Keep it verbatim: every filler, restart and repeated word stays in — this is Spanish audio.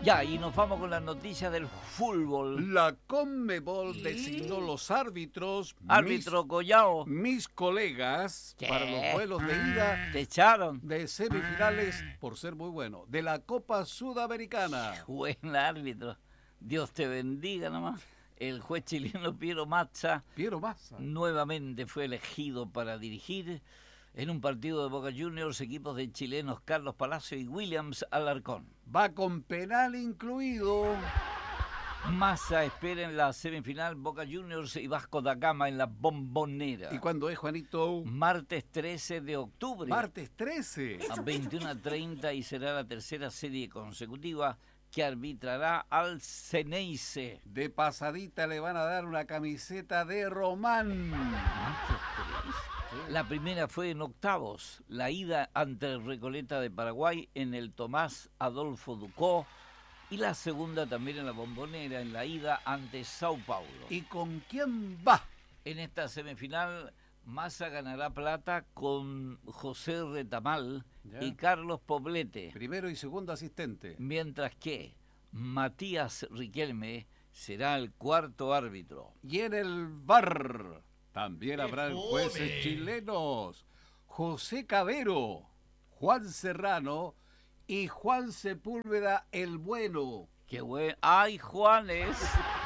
Ya, y nos vamos con las noticias del fútbol. La Conmebol designó los árbitros. Árbitro mis, Collao. Mis colegas ¿Qué? para los vuelos de ida Te echaron. de semifinales, por ser muy bueno, de la Copa Sudamericana. Buen árbitro. Dios te bendiga nomás. El juez chileno Piero Mazza, Piero Mazza nuevamente fue elegido para dirigir en un partido de Boca Juniors, equipos de chilenos Carlos Palacio y Williams Alarcón. Va con penal incluido. Mazza espera en la semifinal Boca Juniors y Vasco da Gama en la Bombonera. ¿Y cuándo es, Juanito? Martes trece de octubre. Martes trece. A veintiuna treinta, y será la tercera serie consecutiva que arbitrará al Ceneice. De pasadita le van a dar una camiseta de Román. La primera fue en octavos, la ida ante el Recoleta de Paraguay en el Tomás Adolfo Ducó, y la segunda también en la Bombonera, en la ida ante Sao Paulo. ¿Y con quién va? En esta semifinal, Mazza ganará plata con José Retamal ¿Ya? Y Carlos Poblete. Primero y segundo asistente. Mientras que Matías Riquelme será el cuarto árbitro. Y en el V A R también habrán jueces chilenos. José Cabero, Juan Serrano y Juan Sepúlveda el Bueno. ¡Qué bueno! ¡Ay, Juanes!